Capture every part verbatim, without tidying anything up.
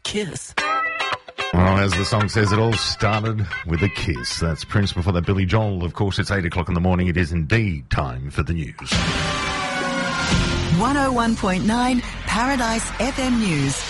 kiss. Well, as the song says, it all started with a kiss. That's Prince before that, Billy Joel. Of course, it's eight o'clock in the morning. It is indeed time for the news. one oh one point nine Paradise F M News.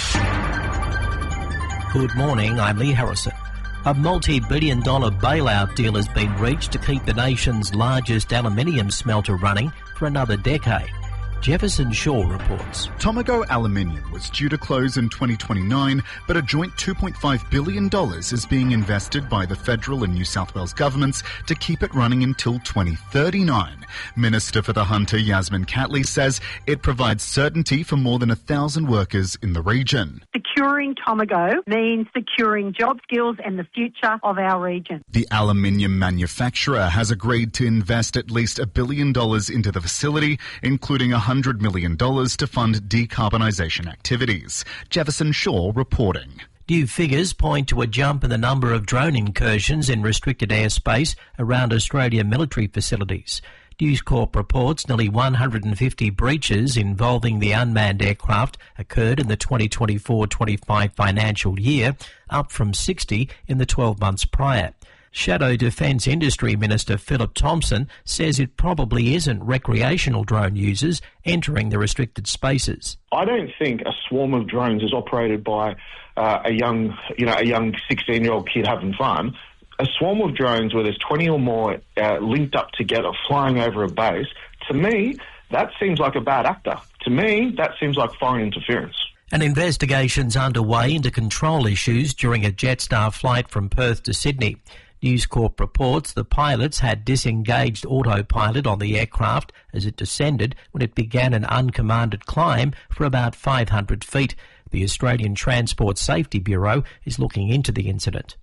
Good morning, I'm Lee Harrison. A multi-billion dollar bailout deal has been reached to keep the nation's largest aluminium smelter running for another decade. Jefferson Shaw reports. Tomago Aluminium was due to close in twenty twenty-nine, but a joint two point five billion dollars is being invested by the federal and New South Wales governments to keep it running until twenty thirty-nine. Minister for the Hunter, Yasmin Catley, says it provides certainty for more than a thousand workers in the region. Securing Tomago means securing job skills and the future of our region. The aluminium manufacturer has agreed to invest at least a billion dollars into the facility, including one hundred million dollars to fund decarbonisation activities. Jefferson Shaw reporting. New figures point to a jump in the number of drone incursions in restricted airspace around Australian military facilities. News Corp reports nearly one hundred fifty breaches involving the unmanned aircraft occurred in the twenty twenty-four twenty-five financial year, up from sixty in the twelve months prior. Shadow Defence Industry Minister Philip Thompson says it probably isn't recreational drone users entering the restricted spaces. I don't think a swarm of drones is operated by uh, a young, you know, a young sixteen-year-old kid having fun. A swarm of drones where there's twenty or more uh, linked up together flying over a base, to me, that seems like a bad actor. To me, that seems like foreign interference. An investigation's underway into control issues during a Jetstar flight from Perth to Sydney. News Corp reports the pilots had disengaged autopilot on the aircraft as it descended when it began an uncommanded climb for about five hundred feet. The Australian Transport Safety Bureau is looking into the incident.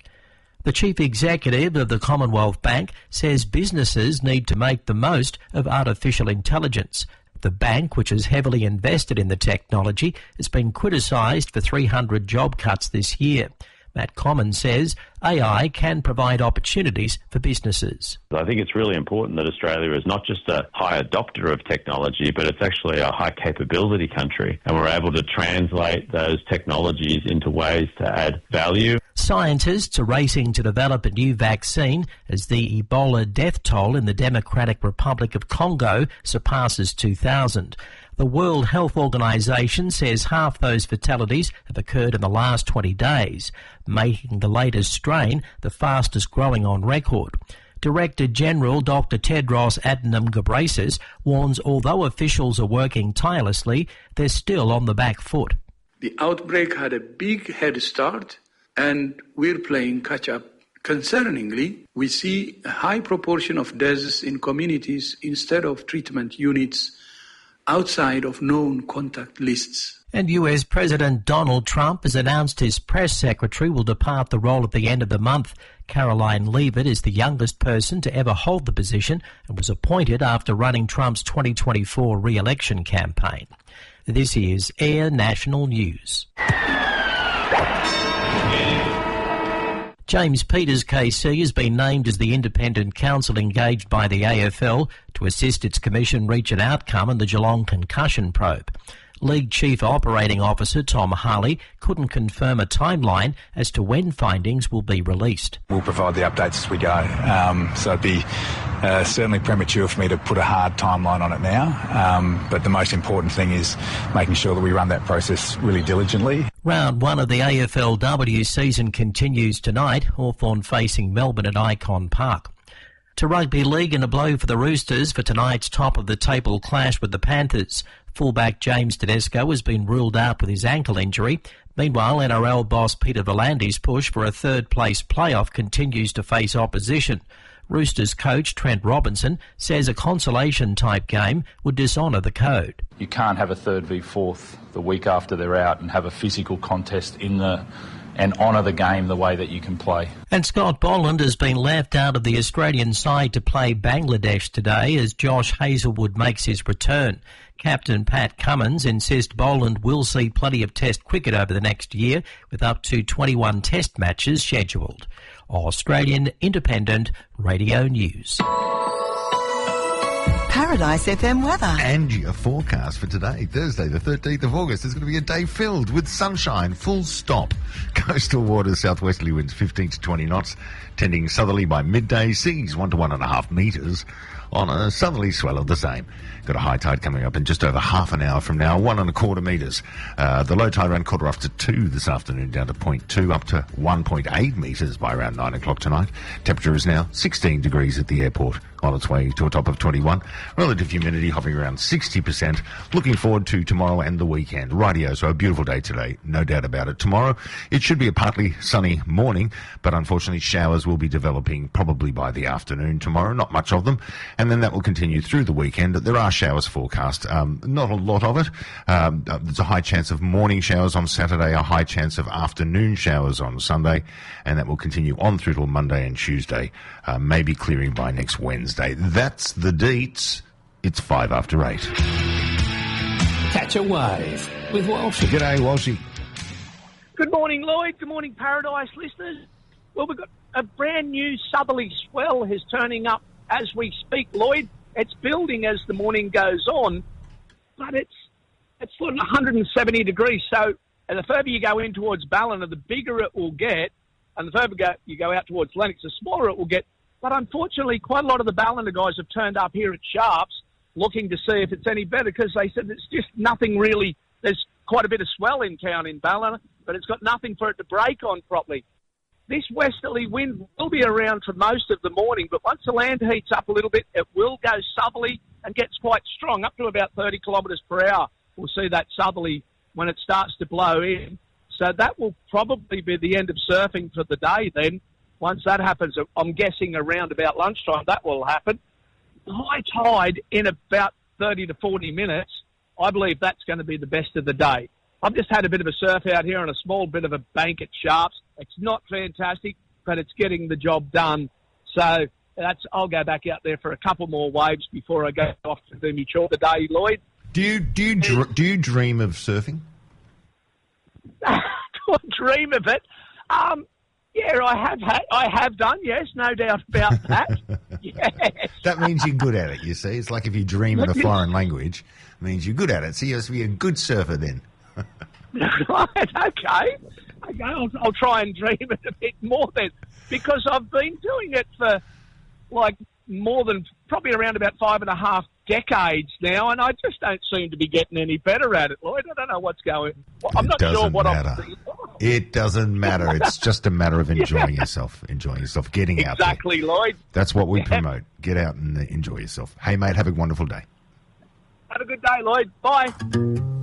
The chief executive of the Commonwealth Bank says businesses need to make the most of artificial intelligence. The bank, which has heavily invested in the technology, has been criticised for three hundred job cuts this year. Matt Common says A I can provide opportunities for businesses. I think it's really important that Australia is not just a high adopter of technology, but it's actually a high capability country, and we're able to translate those technologies into ways to add value. Scientists are racing to develop a new vaccine as the Ebola death toll in the Democratic Republic of Congo surpasses two thousand. The World Health Organization says half those fatalities have occurred in the last twenty days, making the latest strain the fastest growing on record. Director General Doctor Tedros Adhanom Ghebreyesus warns although officials are working tirelessly, they're still on the back foot. The outbreak had a big head start, and we're playing catch-up. Concerningly, we see a high proportion of deaths in communities instead of treatment units outside of known contact lists. And U S President Donald Trump has announced his press secretary will depart the role at the end of the month. Caroline Leavitt is the youngest person to ever hold the position and was appointed after running Trump's twenty twenty-four re-election campaign. This is Air National News. James Peters K C has been named as the independent counsel engaged by the A F L to assist its commission reach an outcome in the Geelong concussion probe. League Chief Operating Officer Tom Harley couldn't confirm a timeline as to when findings will be released. We'll provide the updates as we go, um, so it'd be uh, certainly premature for me to put a hard timeline on it now, um, but the most important thing is making sure that we run that process really diligently. Round one of the A F L W season continues tonight, Hawthorn facing Melbourne at Icon Park. To rugby league and a blow for the Roosters for tonight's top-of-the-table clash with the Panthers. Fullback James Tedesco has been ruled out with his ankle injury. Meanwhile, N R L boss Peter Volandi's push for a third-place playoff continues to face opposition. Roosters coach Trent Robinson says a consolation-type game would dishonour the code. You can't have a third v fourth the week after they're out and have a physical contest in the and honour the game the way that you can play. And Scott Boland has been left out of the Australian side to play Bangladesh today as Josh Hazlewood makes his return. Captain Pat Cummins insists Boland will see plenty of Test cricket over the next year, with up to twenty-one Test matches scheduled. Australian Independent Radio News. Paradise F M weather. And your forecast for today, Thursday, the thirteenth of August, is going to be a day filled with sunshine, full stop. Coastal waters, southwesterly winds fifteen to twenty knots, tending southerly by midday, seas one to one and a half metres on a southerly swell of the same. Got a high tide coming up in just over half an hour from now, one and a quarter metres. Uh, the low tide around quarter after two this afternoon, down to point two, up to one point eight metres by around nine o'clock tonight. Temperature is now sixteen degrees at the airport, on its way to a top of twenty-one. Relative humidity hovering around sixty percent. Looking forward to tomorrow and the weekend. Rightio, so a beautiful day today, no doubt about it. Tomorrow, it should be a partly sunny morning, but unfortunately showers will be developing probably by the afternoon tomorrow, not much of them, and then that will continue through the weekend. There are showers forecast, um, not a lot of it. Um, uh, there's a high chance of morning showers on Saturday, a high chance of afternoon showers on Sunday, and that will continue on through till Monday and Tuesday, uh, maybe clearing by next Wednesday. That's the deets. It's five after eight. Catch a wave with Walshy. G'day, Walshy. Good morning, Lloyd. Good morning, Paradise listeners. Well, we've got a brand new southerly swell is turning up as we speak, Lloyd. It's building as the morning goes on, but it's it's sort of one hundred seventy degrees. So and the further you go in towards Ballina, the bigger it will get, and the further go, you go out towards Lennox, the smaller it will get. But unfortunately, quite a lot of the Ballina guys have turned up here at Sharps looking to see if it's any better, because they said it's just nothing really. There's quite a bit of swell in town in Ballina, but it's got nothing for it to break on properly. This westerly wind will be around for most of the morning, but once the land heats up a little bit, it will go southerly and gets quite strong, up to about thirty kilometres per hour. We'll see that southerly when it starts to blow in. So that will probably be the end of surfing for the day then. Once that happens, I'm guessing around about lunchtime that will happen. High tide in about thirty to forty minutes, I believe that's going to be the best of the day. I've just had a bit of a surf out here on a small bit of a bank at Sharps. It's not fantastic, but it's getting the job done. So that's I'll go back out there for a couple more waves before I go off to do me short the day, Lloyd. Do you do you dr- do you dream of surfing? Do I dream of it? Um, yeah, I have had, I have done. Yes, no doubt about that. Yes. That means you're good at it. You see, it's like if you dream in a foreign language, it means you're good at it. So you have to be a good surfer then. Right, okay. Okay, I'll, I'll try and dream it a bit more then, because I've been doing it for like more than probably around about five and a half decades now, and I just don't seem to be getting any better at it, Lloyd. I don't know what's going on. I'm it not sure what matter. I'm doing. It doesn't matter. It's just a matter of enjoying yeah. yourself, enjoying yourself, getting exactly, out there. Exactly, Lloyd. That's what we yeah. promote. Get out and enjoy yourself. Hey, mate, have a wonderful day. Have a good day, Lloyd. Bye.